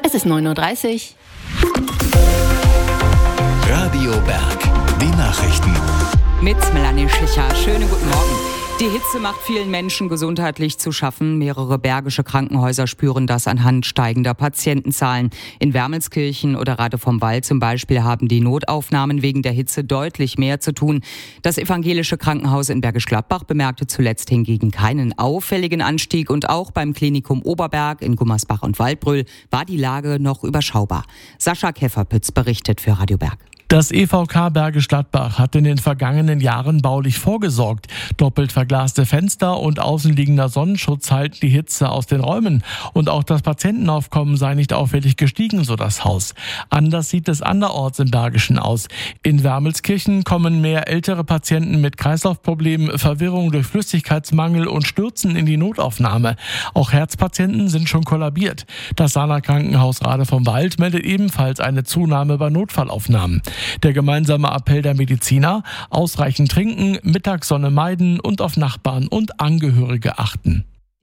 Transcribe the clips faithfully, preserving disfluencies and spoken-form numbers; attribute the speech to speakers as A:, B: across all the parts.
A: Es ist neun Uhr dreißig.
B: Radio Berg, die Nachrichten.
C: Mit Melanie Schlicher. Schönen guten Morgen. Die Hitze macht vielen Menschen gesundheitlich zu schaffen. Mehrere bergische Krankenhäuser spüren das anhand steigender Patientenzahlen. In Wermelskirchen oder Rade vom Wald zum Beispiel haben die Notaufnahmen wegen der Hitze deutlich mehr zu tun. Das evangelische Krankenhaus in Bergisch Gladbach bemerkte zuletzt hingegen keinen auffälligen Anstieg. Und auch beim Klinikum Oberberg in Gummersbach und Waldbröl war die Lage noch überschaubar. Sascha Käferpütz berichtet für Radio Berg.
D: Das E V K Bergisch Gladbach hat in den vergangenen Jahren baulich vorgesorgt. Doppelt verglaste Fenster und außenliegender Sonnenschutz halten die Hitze aus den Räumen. Und auch das Patientenaufkommen sei nicht auffällig gestiegen, so das Haus. Anders sieht es anderorts im Bergischen aus. In Wermelskirchen kommen mehr ältere Patienten mit Kreislaufproblemen, Verwirrung durch Flüssigkeitsmangel und Stürzen in die Notaufnahme. Auch Herzpatienten sind schon kollabiert. Das Sana Krankenhaus Rade vom Wald meldet ebenfalls eine Zunahme bei Notfallaufnahmen. Der gemeinsame Appell der Mediziner: ausreichend trinken, Mittagssonne meiden und auf Nachbarn und Angehörige achten.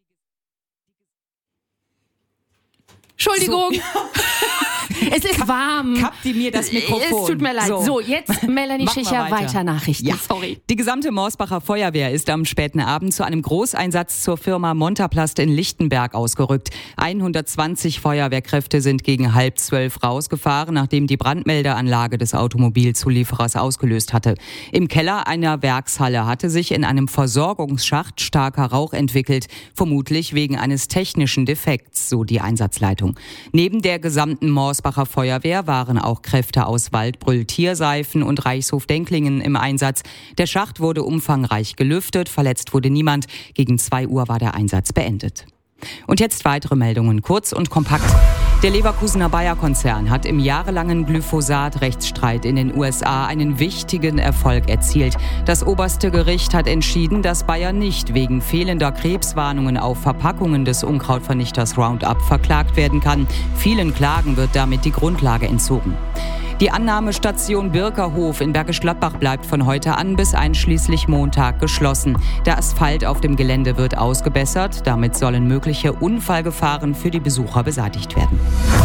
A: Entschuldigung. So. Es ist Kapp, warm.
C: Kappt die mir das Mikrofon.
A: Es tut mir leid. So, so jetzt Melanie Schlicher, weiter. weiter Nachrichten.
C: Ja. Sorry. Die gesamte Morsbacher Feuerwehr ist am späten Abend zu einem Großeinsatz zur Firma Montaplast in Lichtenberg ausgerückt. hundertzwanzig Feuerwehrkräfte sind gegen halb zwölf rausgefahren, nachdem die Brandmeldeanlage des Automobilzulieferers ausgelöst hatte. Im Keller einer Werkshalle hatte sich in einem Versorgungsschacht starker Rauch entwickelt, vermutlich wegen eines technischen Defekts, so die Einsatzleitung. Neben der gesamten Morsbacher Feuerwehr waren auch Kräfte aus Waldbröl Tierseifen und Reichshof Denklingen im Einsatz. Der Schacht wurde umfangreich gelüftet, verletzt wurde niemand. Gegen zwei Uhr war der Einsatz beendet. Und jetzt weitere Meldungen, kurz und kompakt. Der Leverkusener Bayer-Konzern hat im jahrelangen Glyphosat-Rechtsstreit in den U S A einen wichtigen Erfolg erzielt. Das oberste Gericht hat entschieden, dass Bayer nicht wegen fehlender Krebswarnungen auf Verpackungen des Unkrautvernichters Roundup verklagt werden kann. Vielen Klagen wird damit die Grundlage entzogen. Die Annahmestation Birkerhof in Bergisch Gladbach bleibt von heute an bis einschließlich Montag geschlossen. Der Asphalt auf dem Gelände wird ausgebessert. Damit sollen mögliche Unfallgefahren für die Besucher beseitigt werden.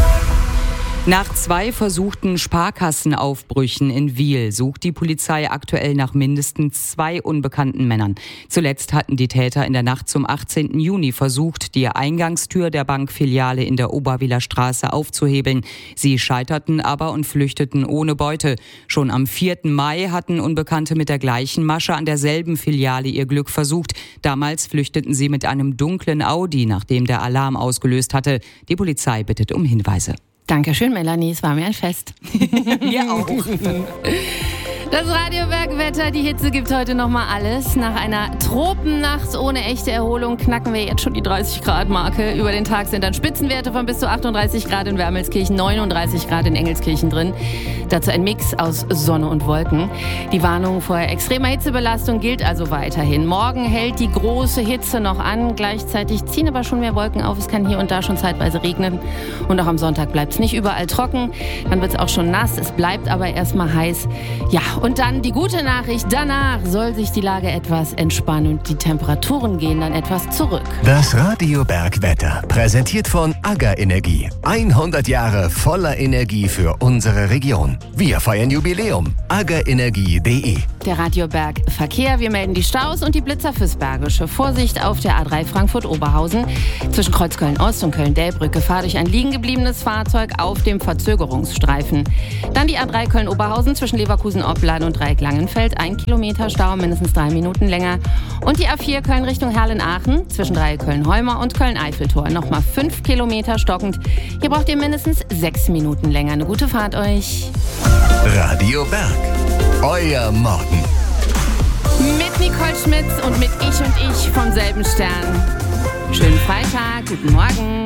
C: Nach zwei versuchten Sparkassenaufbrüchen in Wiel sucht die Polizei aktuell nach mindestens zwei unbekannten Männern. Zuletzt hatten die Täter in der Nacht zum achtzehnten Juni versucht, die Eingangstür der Bankfiliale in der Oberwieler Straße aufzuhebeln. Sie scheiterten aber und flüchteten ohne Beute. Schon am vierten Mai hatten Unbekannte mit der gleichen Masche an derselben Filiale ihr Glück versucht. Damals flüchteten sie mit einem dunklen Audi, nachdem der Alarm ausgelöst hatte. Die Polizei bittet um Hinweise.
A: Dankeschön, Melanie. Es war mir ein Fest.
C: Mir auch.
A: Das Radio Berg Wetter, die Hitze gibt heute nochmal alles. Nach einer Tropennacht ohne echte Erholung knacken wir jetzt schon die dreißig Grad Marke. Über den Tag sind dann Spitzenwerte von bis zu achtunddreißig Grad in Wermelskirchen, neununddreißig Grad in Engelskirchen drin. Dazu ein Mix aus Sonne und Wolken. Die Warnung vor extremer Hitzebelastung gilt also weiterhin. Morgen hält die große Hitze noch an. Gleichzeitig ziehen aber schon mehr Wolken auf. Es kann hier und da schon zeitweise regnen. Und auch am Sonntag bleibt es nicht überall trocken. Dann wird es auch schon nass. Es bleibt aber erstmal heiß. Ja, und dann die gute Nachricht, danach soll sich die Lage etwas entspannen und die Temperaturen gehen dann etwas zurück.
B: Das Radio Berg Wetter, präsentiert von AGA Energie. hundert Jahre voller Energie für unsere Region. Wir feiern Jubiläum. aga energie punkt de.
A: Der Radio Berg Verkehr, wir melden die Staus und die Blitzer fürs Bergische. Vorsicht auf der A drei Frankfurt-Oberhausen. Zwischen Kreuzköln-Ost und Köln-Delbrück Gefahr durch ein liegen gebliebenes Fahrzeug auf dem Verzögerungsstreifen. Dann die A drei Köln-Oberhausen zwischen Leverkusen-Opladen und Dreieck-Langenfeld. Ein Kilometer Stau, mindestens drei Minuten länger. Und die A vier Köln Richtung Herlen-Aachen zwischen Dreieck Köln-Heumer und Köln-Eiffeltor. Nochmal fünf Kilometer stockend. Hier braucht ihr mindestens sechs Minuten länger. Eine gute Fahrt euch.
B: Radio Berg, euer Morgen.
A: Mit Nicole Schmitz und mit Ich und Ich vom selben Stern. Schönen Freitag, guten Morgen.